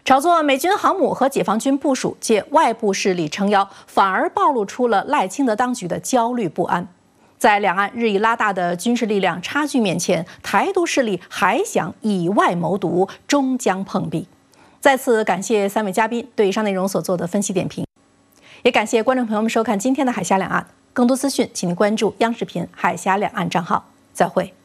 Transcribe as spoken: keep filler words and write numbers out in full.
炒作美军航母和解放军部署借外部势力撑腰，反而暴露出了赖清德当局的焦虑不安。在两岸日益拉大的军事力量差距面前，台独势力还想以外谋独，终将碰壁。再次感谢三位嘉宾对以上内容所做的分析点评，也感谢观众朋友们收看今天的海峡两岸。更多资讯，请您关注央视频海峡两岸账号。再会。